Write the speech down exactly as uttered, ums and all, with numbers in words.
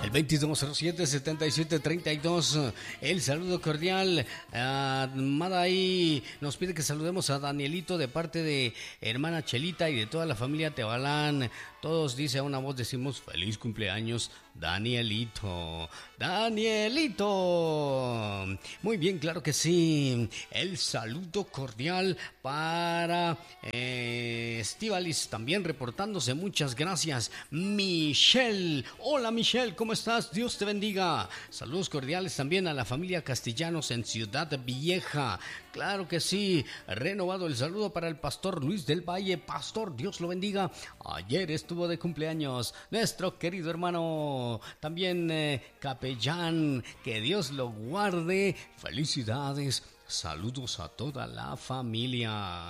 al veintidós cero siete, setenta y siete treinta y dos. El saludo cordial. Amada ahí nos pide que saludemos a Danielito de parte de hermana Chelita y de toda la familia Tebalán. Todos, dice a una voz, decimos feliz cumpleaños, Danielito. Danielito. Muy bien, claro que sí. El saludo cordial para eh, Estivalis también reportándose. Muchas gracias. Michelle. Hola Michelle, ¿cómo estás? Dios te bendiga. Saludos cordiales también a la familia Castellanos en Ciudad Vieja. Claro que sí. Renovado el saludo para el pastor Luis del Valle. Pastor, Dios lo bendiga. Ayer estuvo de cumpleaños nuestro querido hermano, también eh, capellán. Que Dios lo guarde. Felicidades. Saludos a toda la familia.